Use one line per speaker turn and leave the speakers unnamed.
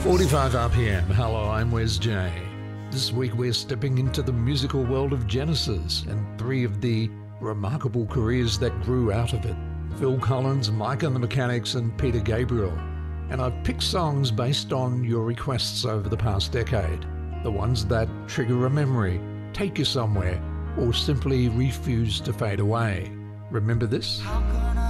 45 RPM. Hello, I'm Wes J. This week we're stepping into the musical world of Genesis and three of the remarkable careers that grew out of it. Phil Collins, Mike and the Mechanics, and Peter Gabriel. And I've picked songs based on your requests over the past decade. The ones that trigger a memory, take you somewhere, or simply refuse to fade away. Remember this?
How come